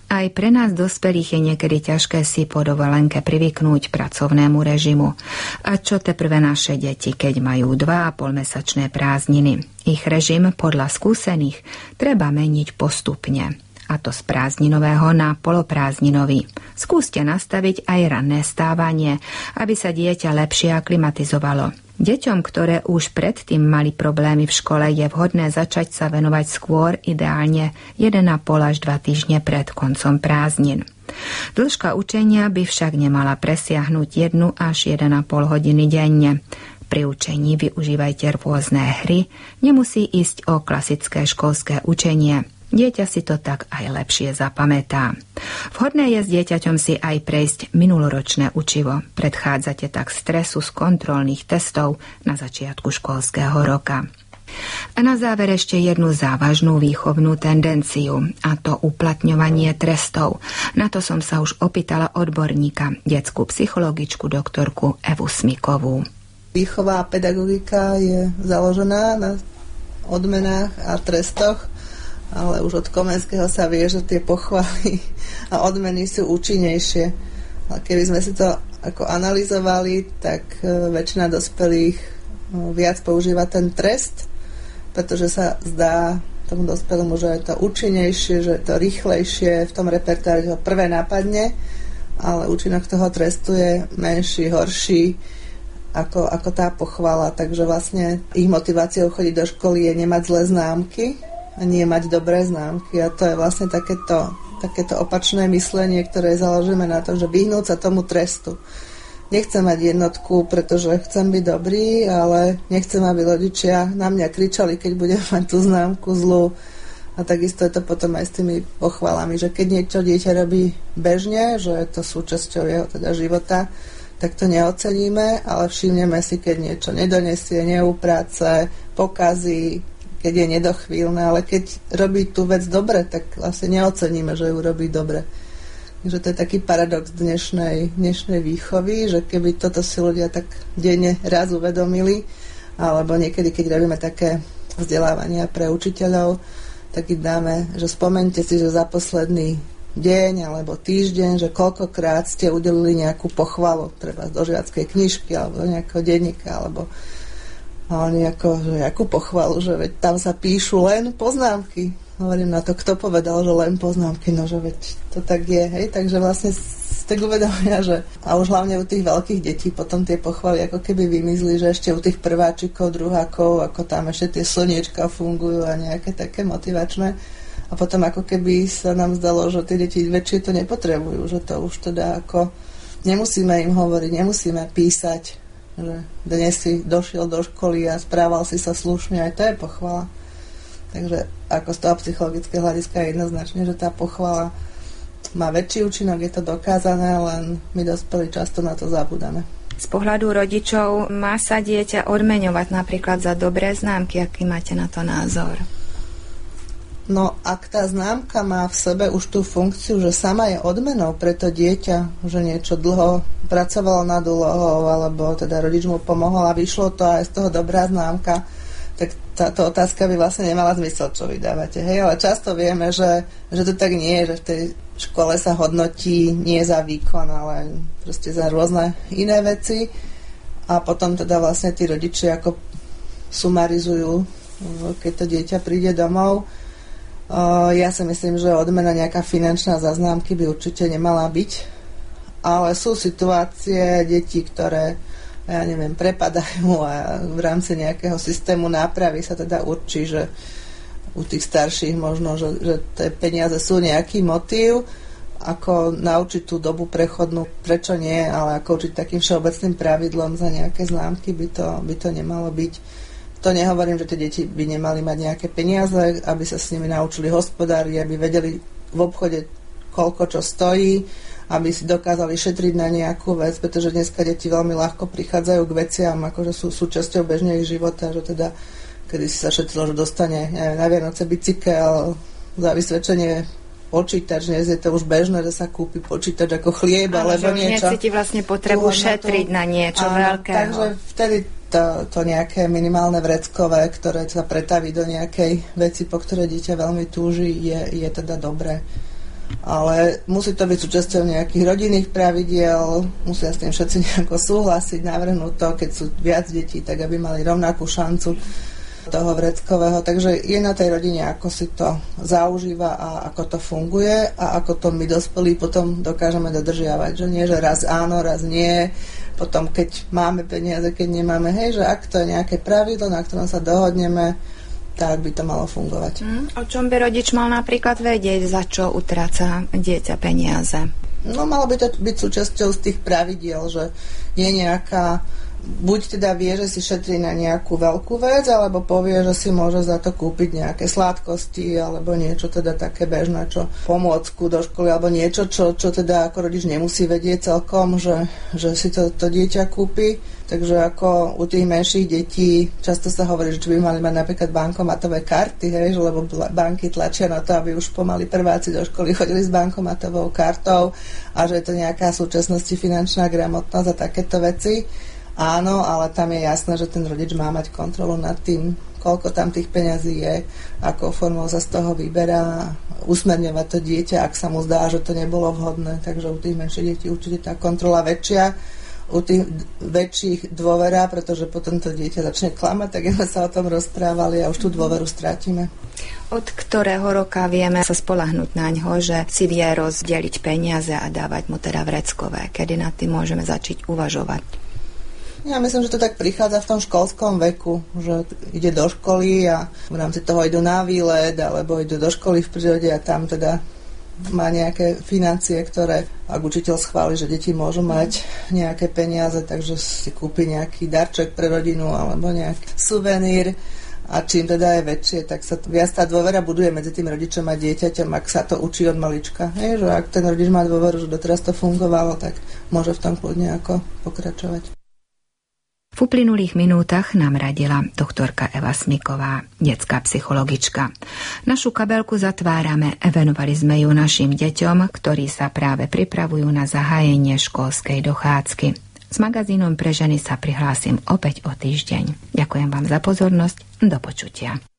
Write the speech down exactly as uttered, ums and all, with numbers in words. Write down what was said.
Aj pre nás dospelých je niekedy ťažké si po dovolenke privyknúť pracovnému režimu. A čo teprve naše deti, keď majú dva a pol mesačné prázdniny. Ich režim podľa skúsených treba meniť postupne. A to z prázdninového na poloprázdninový. Skúste nastaviť aj ranné stávanie, aby sa dieťa lepšie aklimatizovalo. Deťom, ktoré už predtým mali problémy v škole, je vhodné začať sa venovať skôr, ideálne jeden a pol až dva týždne pred koncom prázdnin. Dĺžka učenia by však nemala presiahnuť jednu až jeden a pol hodiny denne. Pri učení využívajte rôzne hry, nemusí ísť o klasické školské učenie. Dieťa si to tak aj lepšie zapamätá. Vhodné je s dieťaťom si aj prejsť minuloročné učivo. Predchádzate tak stresu z kontrolných testov na začiatku školského roka. A na záver ešte jednu závažnú výchovnú tendenciu, a to uplatňovanie trestov. Na to som sa už opýtala odborníka, detskú psychologičku doktorku Evu Smikovú. Výchova a pedagogika je založená na odmenách a trestoch, ale už od Komenského sa vie, že tie pochvaly a odmeny sú účinnejšie. A keby sme si to ako analyzovali, tak väčšina dospelých viac používa ten trest, pretože sa zdá tomu dospelému, že je to účinnejšie, že je to rýchlejšie, v tom repertoári ho prvé napadne, ale účinok toho trestu je menší, horší ako, ako tá pochvala. Takže vlastne ich motiváciou chodiť do školy je nemať zlé známky a nie mať dobré známky. A to je vlastne takéto, takéto opačné myslenie, ktoré je založené na tom, že vyhnúť sa tomu trestu. Nechcem mať jednotku, pretože chcem byť dobrý, ale nechcem, aby rodičia na mňa kričali, keď budem mať tú známku zlú. A takisto je to potom aj s tými pochvalami, že keď niečo dieťa robí bežne, že je to súčasťou jeho teda života, tak to neoceníme, ale všimneme si, keď niečo nedonesie, neupráce, pokazí, keď je nedochvíľné, ale keď robí tú vec dobre, tak vlastne neoceníme, že ju robí dobre. Takže to je taký paradox dnešnej, dnešnej výchovy, že keby toto si ľudia tak denne raz uvedomili, alebo niekedy, keď robíme také vzdelávania pre učiteľov, tak ich dáme, že spomente si, že za posledný deň alebo týždeň, že koľkokrát ste udelili nejakú pochvalu, treba do žiackej knižky alebo do nejakého denníka, alebo ale nejako, že jakú pochvalu, že veď tam sa píšu len poznámky. Hovorím na to, kto povedal, že len poznámky, no že veď to tak je, hej, takže vlastne ste uvedomia, že a už hlavne u tých veľkých detí potom tie pochvaly ako keby vymizli, že ešte u tých prváčikov, druhákov, ako tam ešte tie slniečka fungujú a nejaké také motivačné. A potom ako keby sa nám zdalo, že tie deti väčšie to nepotrebujú, že to už teda ako nemusíme im hovoriť, nemusíme písať, že dnes si došiel do školy a správal si sa slušne, aj to je pochvala. Takže ako z toho psychologického hľadiska je jednoznačne, že tá pochvala má väčší účinok, je to dokázané, len my dospelí často na to zabúdame. Z pohľadu rodičov má sa dieťa odmeňovať napríklad za dobré známky, aký máte na to názor? No, ak tá známka má v sebe už tú funkciu, že sama je odmenou pre to dieťa, že niečo dlho pracovalo nad úlohou, alebo teda rodič mu pomohol a vyšlo to aj z toho dobrá známka, tak táto otázka by vlastne nemala zmysel, čo vydávate. Hej, ale často vieme, že, že to tak nie je, že v tej škole sa hodnotí nie za výkon, ale proste za rôzne iné veci. A potom teda vlastne tí rodičia ako sumarizujú, keď to dieťa príde domov. Ja si myslím, že odmena nejaká finančná za známky by určite nemala byť, ale sú situácie detí, ktoré, ja neviem, prepadajú a v rámci nejakého systému nápravy sa teda určí, že u tých starších možno, že, že tie peniaze sú nejaký motív, ako naučiť tú dobu prechodnú, prečo nie, ale ako učiť takým všeobecným pravidlom za nejaké známky by to, by to nemalo byť. To nehovorím, že tie deti by nemali mať nejaké peniaze, aby sa s nimi naučili hospodáriť, aby vedeli v obchode, koľko čo stojí, aby si dokázali šetriť na nejakú vec, pretože dneska deti veľmi ľahko prichádzajú k veciam, akože sú súčasťou bežného ich života, že teda, kedy si sa šetrilo, že dostane neviem, na Vianoce bicykel za vysvedčenie počítač, dnes je to už bežné, že sa kúpi počítač ako chlieb, alebo niečo. Ale že už vrásne potrebu šetriť na niečo áno, veľkého. Takže vtedy to, to nejaké minimálne vreckové, ktoré sa pretaví do nejakej veci, po ktorej dieťa veľmi túži, je, je teda dobré. ale musí to byť súčasťou nejakých rodinných pravidiel, musia s tým všetci nejako súhlasiť, navrhnúť to, keď sú viac detí, tak aby mali rovnakú šancu toho vreckového. Takže je na tej rodine, ako si to zaužíva a ako to funguje a ako to my dospelí potom dokážeme dodržiavať. Že nie, že raz áno, raz nie. Potom, keď máme peniaze, keď nemáme, hej, že ak to je nejaké pravidlo, na ktorom sa dohodneme, tak by to malo fungovať. Mm, o čom by rodič mal napríklad vedieť, za čo utráca dieťa peniaze? No, malo by to byť súčasťou z tých pravidiel, že je nejaká, buď teda vie, že si šetrí na nejakú veľkú vec, alebo povie, že si môže za to kúpiť nejaké sladkosti, alebo niečo teda také bežné, čo pomôcku do školy, alebo niečo, čo, čo teda ako rodič nemusí vedieť celkom, že, že si to, to dieťa kúpi. Takže ako u tých menších detí často sa hovorí, že by mali mať napríklad bankomatové karty, hej, že lebo banky tlačia na to, aby už pomaly prváci do školy chodili s bankomatovou kartou a že je to nejaká v súčasnosti finančná gramotnosť a takéto veci. Áno, ale tam je jasné, že ten rodič má mať kontrolu nad tým, koľko tam tých peňazí je, akou formou sa z toho vyberá, usmerňovať to dieťa, ak sa mu zdá, že to nebolo vhodné. Takže u tých menších detí určite tá kontrola väčšia, u tých väčších dôvera, pretože potom to dieťa začne klamať, tak sme sa o tom rozprávali a už tú dôveru strátime. Od ktorého roka vieme sa spoľahnúť na ňo, že si vie rozdeliť peniaze a dávať mu teda vreckové? Kedy nad tým môžeme začať uvažovať? Ja myslím, že to tak prichádza v tom školskom veku, že ide do školy a v rámci toho idú na výlet alebo idú do školy v prírode a tam teda má nejaké financie, ktoré ak učiteľ schváli, že deti môžu mať nejaké peniaze, takže si kúpi nejaký darček pre rodinu alebo nejaký suvenír a čím teda je väčšie, tak sa viac tá dôvera buduje medzi tým rodičom a dieťaťom, ak sa to učí od malička. Hej, že ak ten rodič má dôveru, že doteraz to fungovalo, tak môže v tom kľudne ako pokračovať. V uplynulých minútach nám radila doktorka Eva Smiková, detská psychologička. Našu kabelku zatvárame, venovali sme ju našim deťom, ktorí sa práve pripravujú na zahájenie školskej dochádzky. S magazínom pre ženy sa prihlásim opäť o týždeň. Ďakujem vám za pozornosť, do počutia.